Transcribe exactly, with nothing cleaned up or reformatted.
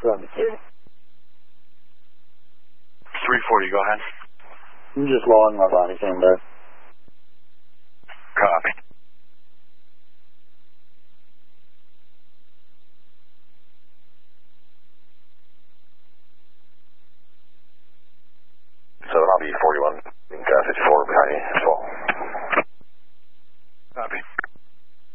seventy-two. three forty, go ahead. I'm just lowering my body cam back. Copy. So I'll be forty-one, fifty-four behind you as well. Copy.